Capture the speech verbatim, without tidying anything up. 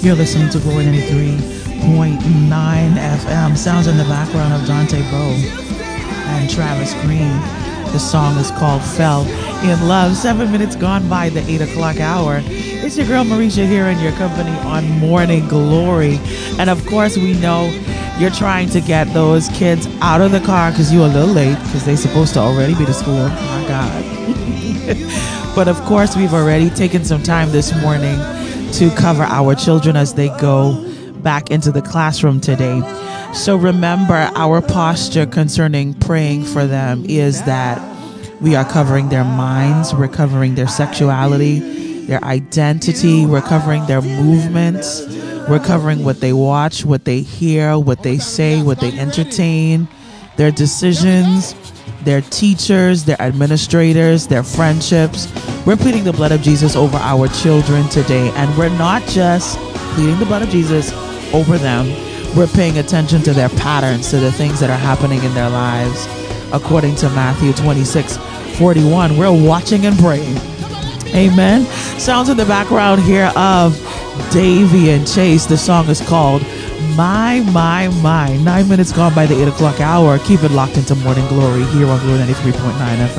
You're listening to Glory ninety-three point nine F M. Sounds in the background of Dante Bowe and Travis Green. The song is called Fell in Love. Seven minutes gone by the eight o'clock hour. It's your girl Marisha here in your company on Morning Glory. And of course, we know you're trying to get those kids out of the car because you're a little late because they're supposed to already be to school. My God. But of course, we've already taken some time this morning to cover our children as they go back into the classroom today. So remember, our posture concerning praying for them is that we are covering their minds, we're covering their sexuality, their identity, we're covering their movements, we're covering what they watch, what they hear, what they say, what they entertain, their decisions, their teachers, their administrators, their friendships. We're pleading the blood of Jesus over our children today. And we're not just pleading the blood of Jesus over them. We're paying attention to their patterns, to the things that are happening in their lives. According to Matthew twenty-six forty-one, we're watching and praying. Amen. Sounds in the background here of Davy and Chase. The song is called My, My, My. Nine minutes gone by the eight o'clock hour. Keep it locked into Morning Glory here on Glory ninety-three point nine F M.